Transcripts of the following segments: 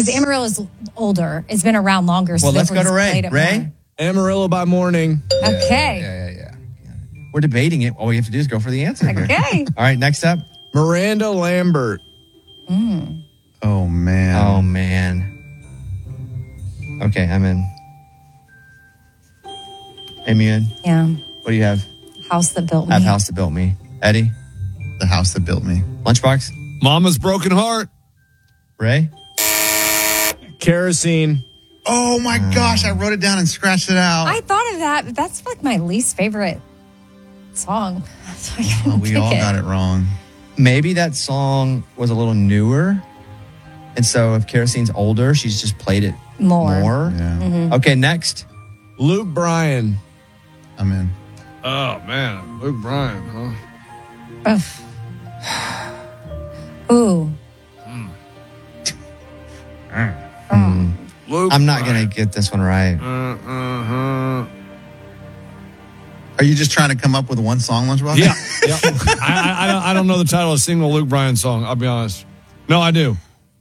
Because Amarillo's older. It's been around longer. So Well, let's go to Ray. Ray? More. Amarillo by morning. Okay. Yeah. We're debating it. All we have to do is go for the answer. Okay. All right, next up. Miranda Lambert. Oh, man. Oh, man. Okay, I'm in. Amy, you in? Yeah. What do you have? House that built me. I have House That Built Me. Eddie? The House That Built Me. Lunchbox? Mama's Broken Heart. Ray? Kerosene. Oh, my gosh. I wrote it down and scratched it out. I thought of that, but that's like my least favorite song. So I couldn't We pick all it. got it wrong. Maybe that song was a little newer. And so if Kerosene's older, she's just played it more. Yeah. Okay, next. Luke Bryan. I'm in. Oh, man. Luke Bryan, huh? Ooh. Luke I'm not going to get this one right. Are you just trying to come up with one song, Lunchbox? Yeah. I don't know the title of a single Luke Bryan song, I'll be honest. No, I do.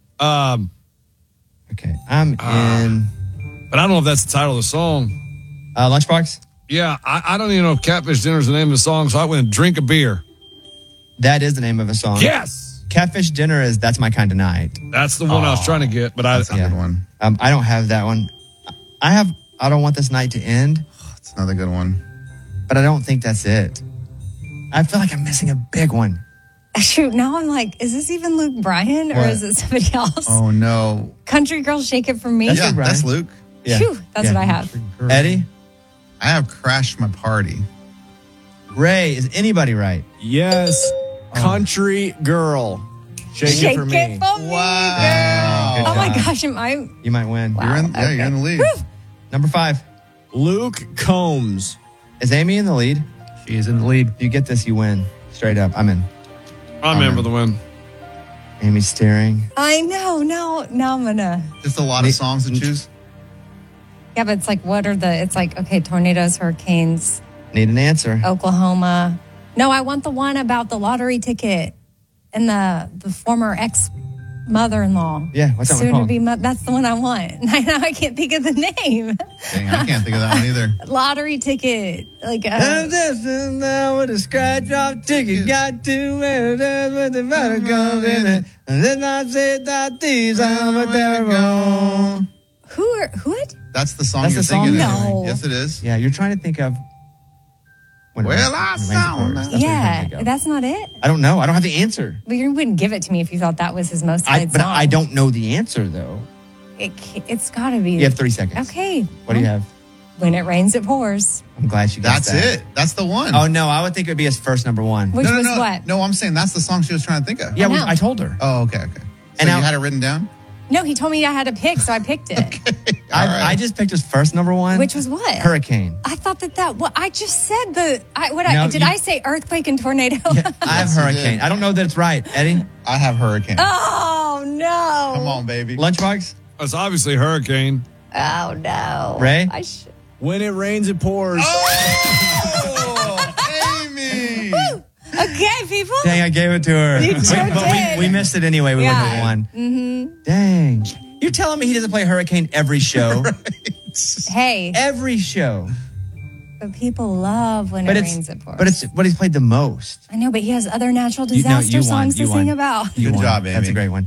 Okay, I'm in. But I don't know if that's the title of the song. Lunchbox? Yeah, I don't even know if Catfish Dinner is the name of the song, so I went Drink a Beer. That is the name of a song. Yes! Catfish Dinner is That's My Kind of Night. That's the one I was trying to get, but That's a good one. I don't have that one. I Don't Want This Night to End, It's another good one. but I don't think that's it. I feel like I'm missing a big one. Shoot, now I'm like, is this even Luke Bryan or What? is it somebody else? Oh, no. Country Girl, Shake It For Me. Yeah, Luke Bryan. that's Luke. Yeah. Phew, that's what I have. Eddie? I have Crashed My Party. Ray, is anybody right? Yes. Country Girl. Shake it for me. Wow. girl. Oh my gosh, am I? You might win. Wow. You're in the lead. Number 5. Luke Combs. Is Amy in the lead? She is in the lead. If you get this, you win. Straight up. I'm in. I'm in for the win. Amy's steering. I know. Now I'm gonna. Just a lot of songs to choose. Yeah, but it's like, what are the? It's like, okay, tornadoes, hurricanes, Need an answer. Oklahoma. No, I want the one about the lottery ticket and the former ex-mother-in-law. Yeah, what's that one Soon called? to be. That's the one I want. I can't think of the name. Dang, I can't think of that one either. Lottery ticket, like. Now with a scratch off ticket, got to wear it with the better come in it. And then I said that these are terrible. Who? That's the song That's you're the song? thinking No. of. Yes, it is. Yeah, you're trying to think of. When it Well, rains- I when it rains, it sound pours. that. That's what you're trying to Yeah, think of. that's not it. I don't know. I don't have the answer. But you wouldn't give it to me if you thought that was his most played But song. I don't know the answer though. It's got to be. You have 3 seconds. Okay. What do you have? When it rains, it pours. I'm glad she got That's that. it. That's the one. Oh no, I would think it would be his first number 1. Which was no. what? No, I'm saying that's the song she was trying to think of. Yeah, I know. I told her. Oh, okay. So And now- you had it written down? No, he told me I had to pick, so I picked it. All right. I just picked his first number 1. Which was what? Hurricane. I thought that. Well, I just said No, I say earthquake and tornado? I have Yes, you hurricane. did. I don't know that it's right. Eddie? I have Hurricane. Oh no! Come on, baby. Lunchbox? It's obviously Hurricane. Oh no! Ray? When it rains, it pours. Oh, Amy. Okay, people. Dang, I gave it to her. You sure But did. we missed it anyway. We wouldn't have won. Mm-hmm. Dang. You're telling me he doesn't play Hurricane every show? Hey, Every show. but people love when it rains, it pours. But it's what he's played the most. I know, but he has other natural You- no, disaster you won, songs you to won. sing about. You Good won. job, Amy. That's a great one.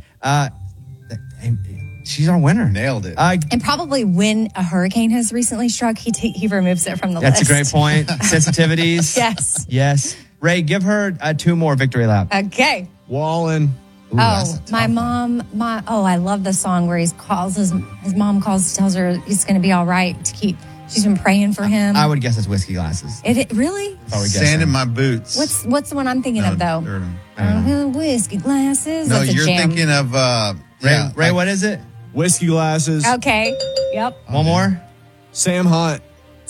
She's our winner. Nailed it. And probably when a hurricane has recently struck, he removes it from the That's list. a great point. Sensitivities. Yes. Yes. Ray, give her 2 more victory lap. Okay. Wallen. Ooh, that's a tough my one. mom, I love the song where his mom calls, tells her he's going to be all right she's been praying for him. I would guess it's whiskey glasses. It really? If I would guess Sand it. in my boots. What's the one I'm thinking of though? Whiskey glasses. No, That's a you're jam. thinking of Ray, what is it? Whiskey glasses. Okay. Yep. One more? Sam Hunt.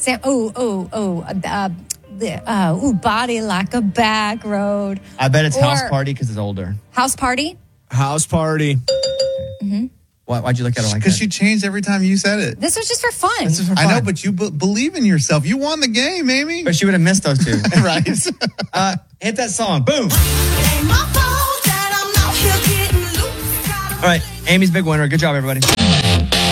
Body like a back road. I bet it's House Or- Party because it's older. House Party. House Party. Why'd you look at her like that? Because she changed every time you said it. This was just for fun. This is for I fun. know, but you believe in yourself. You won the game, Amy. But she would have missed those 2. Right. Hit that song. Boom. Ain't my fault that I'm out here getting loose. Gotta All right, Amy's big winner. Good job, everybody.